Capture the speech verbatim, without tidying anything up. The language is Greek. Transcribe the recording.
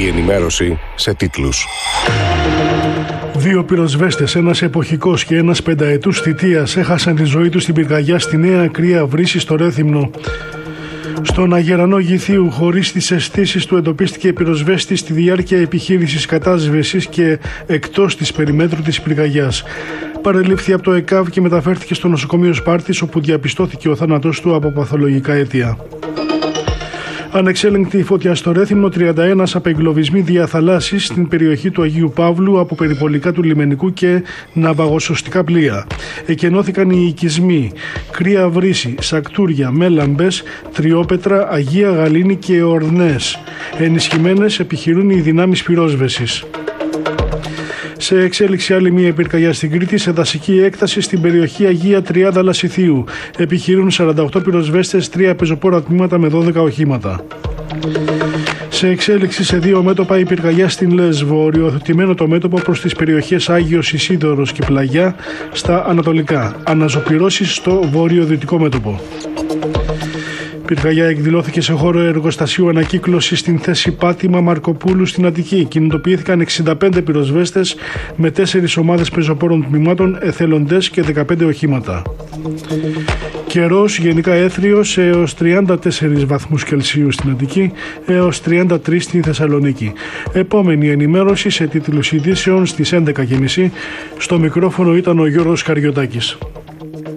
Η ενημέρωση σε τίτλους. Δύο πυροσβέστες, ένας εποχικός και ένας πενταετούς θητείας, έχασαν τη ζωή τους στην πυρκαγιά στη Νέα Κρία Βρύση στο Ρέθυμνο. Στον Αγερανό Γηθίου, χωρίς τις αισθήσεις του, εντοπίστηκε πυροσβέστη στη διάρκεια επιχείρησης κατάσβεσης και εκτός της περιμέτρου της πυρκαγιάς. Παρελήφθη από το ΕΚΑΒ και μεταφέρθηκε στο νοσοκομείο Σπάρτης, όπου διαπιστώθηκε ο θάνατός του από παθολογικά αίτια. Ανεξέλεγκτη φωτιά στο Ρέθυμνο, τριάντα ένα απεγκλωβισμοί διαθαλάσσης στην περιοχή του Αγίου Παύλου από περιπολικά του λιμενικού και ναυαγοσωστικά πλοία. Εκενώθηκαν οι οικισμοί Κρία Βρύση, Σακτούρια, Μέλαμπες, Τριόπετρα, Αγία Γαλήνη και Ορνές. Ενισχυμένες επιχειρούν οι δυνάμεις πυρόσβεσης. Σε εξέλιξη άλλη μία πυρκαγιά στην Κρήτη, σε δασική έκταση στην περιοχή Αγία Τριάδα Λασιθίου. Επιχειρούν σαράντα οκτώ πυροσβέστες, τρία πεζοπόρα τμήματα με δώδεκα οχήματα. Σε εξέλιξη σε δύο μέτωπα η πυρκαγιά στην Λέσβο, οριοθετημένο το μέτωπο προς τις περιοχές Άγιος Ισίδωρος και Πλαγιά στα ανατολικά. Αναζωπυρώσεις στο βορειοδυτικό μέτωπο. Πυρκαγιά εκδηλώθηκε σε χώρο εργοστασίου ανακύκλωσης στην θέση Πάτημα Μαρκοπούλου στην Αττική. Κινητοποιήθηκαν εξήντα πέντε πυροσβέστες με τέσσερις ομάδες πεζοπόρων τμήματων, εθελοντές και δεκαπέντε οχήματα. Καιρός γενικά έθριος έως τριάντα τέσσερις βαθμούς Κελσίου στην Αττική έως τριάντα τρεις στην Θεσσαλονίκη. Επόμενη ενημέρωση σε τίτλους ειδήσεων στις έντεκα και μισή. Στο μικρόφωνο ήταν ο Γιώργος Καριωτάκης.